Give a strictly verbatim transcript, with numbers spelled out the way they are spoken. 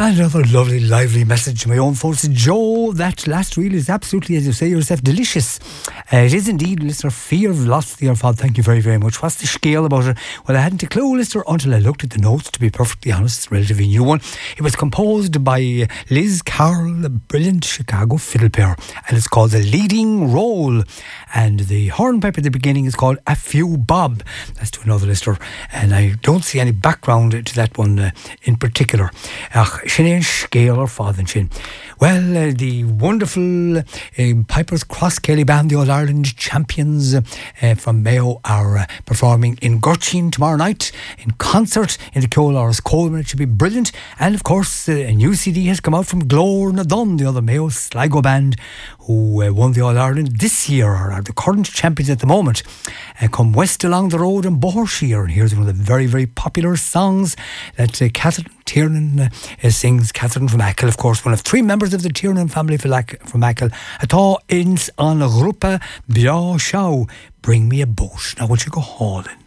Another lovely, lively message to my own folks. Joe, that last reel is absolutely, as you say yourself, delicious. Uh, it is indeed, listener, fear of loss, dear Father. Thank you very, very much. What's the scale about it? Well, I hadn't a clue, listener, until I looked at the notes, to be perfectly honest. It's a relatively new one. It was composed by Liz Carroll, a brilliant Chicago fiddle player, and it's called The Leading Role. And the hornpipe at the beginning is called A Few Bob. That's to another listener. And I don't see any background to that one uh, in particular. Ach, Sinead Scale or Father Shin. Well, uh, the wonderful uh, Pipers Cross Kelly Band, the All Ireland champions uh, from Mayo, are uh, performing in Gurchin tomorrow night in concert in the Ceolars Coleman. It should be brilliant. And of course, uh, a new C D has come out from Glór na Dun, the other Mayo Sligo band, who uh, won the All Ireland this year, or are the current champions at the moment. Uh, come west along the road in Bohershire, and here's one of the very, very popular songs that uh, Catherine Tiernan uh, sings. Catherine from Achill, of course, one of three members of the Tiernan family from Achill. Atá ins an Rupa Bia Shao, bring me a boat. Now, would you go hauling?